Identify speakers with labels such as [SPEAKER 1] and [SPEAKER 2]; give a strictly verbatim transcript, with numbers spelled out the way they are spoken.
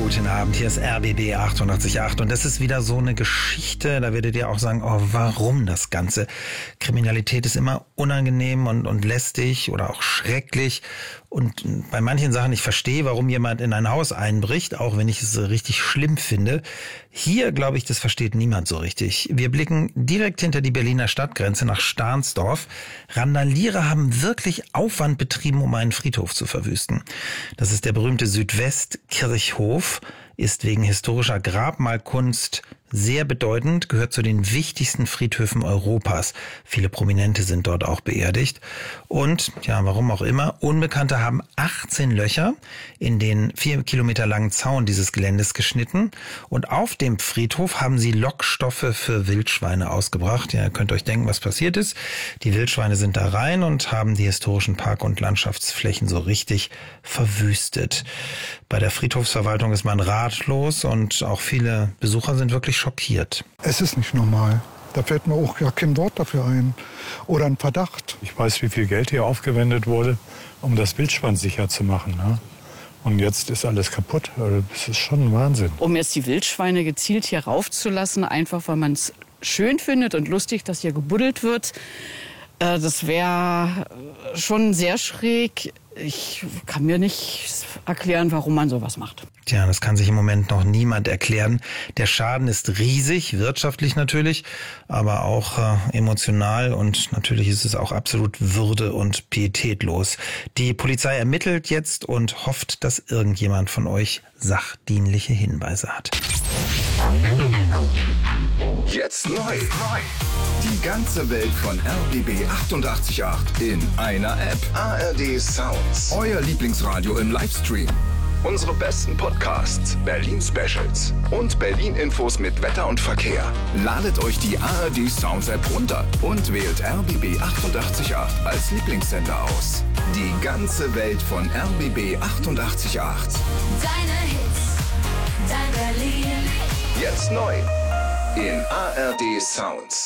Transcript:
[SPEAKER 1] Guten Abend, hier ist R B B achtundachtzig Komma acht und das ist wieder so eine Geschichte, da werdet ihr auch sagen, oh, warum das Ganze? Kriminalität ist immer unangenehm und, und lästig oder auch schrecklich und bei manchen Sachen, ich verstehe, warum jemand in ein Haus einbricht, auch wenn ich es richtig schlimm finde. Hier, glaube ich, das versteht niemand so richtig. Wir blicken direkt hinter die Berliner Stadtgrenze nach Stahnsdorf. Randalierer haben wirklich Aufwand betrieben, um einen Friedhof zu verwüsten. Das ist der berühmte Südwestkirchhof, ist wegen historischer Grabmalkunst sehr bedeutend, gehört zu den wichtigsten Friedhöfen Europas. Viele Prominente sind dort auch beerdigt. Und, ja, warum auch immer, Unbekannte haben achtzehn Löcher in den vier Kilometer langen Zaun dieses Geländes geschnitten. Und auf dem Friedhof haben sie Lockstoffe für Wildschweine ausgebracht. Ja, ihr könnt euch denken, was passiert ist. Die Wildschweine sind da rein und haben die historischen Park- und Landschaftsflächen so richtig verwüstet. Bei der Friedhofsverwaltung ist man ratlos und auch viele Besucher sind wirklich schockiert.
[SPEAKER 2] Es ist nicht normal. Da fällt mir auch gar kein Wort dafür ein. Oder ein Verdacht.
[SPEAKER 3] Ich weiß, wie viel Geld hier aufgewendet wurde, um das Wildschwein sicher zu machen. Ne? Und jetzt ist alles kaputt. Das ist schon ein Wahnsinn.
[SPEAKER 4] Um jetzt die Wildschweine gezielt hier raufzulassen, einfach weil man es schön findet und lustig, dass hier gebuddelt wird, äh, das wäre schon sehr schräg. Ich kann mir nicht erklären, warum man sowas macht.
[SPEAKER 1] Tja, das kann sich im Moment noch niemand erklären. Der Schaden ist riesig, wirtschaftlich natürlich, aber auch äh, emotional und natürlich ist es auch absolut würde- und pietätlos. Die Polizei ermittelt jetzt und hofft, dass irgendjemand von euch sachdienliche Hinweise hat.
[SPEAKER 5] Jetzt neu. Die ganze Welt von R B B achtundachtzig Komma acht in einer App. A R D Sounds. Euer Lieblingsradio im Livestream. Unsere besten Podcasts, Berlin-Specials und Berlin-Infos mit Wetter und Verkehr. Ladet euch die A R D Sounds App runter und wählt R B B achtundachtzig Komma acht als Lieblingssender aus. Die ganze Welt von R B B achtundachtzig Komma acht.
[SPEAKER 6] Deine Hits, dein Berlin.
[SPEAKER 5] Jetzt neu in A R D Sounds.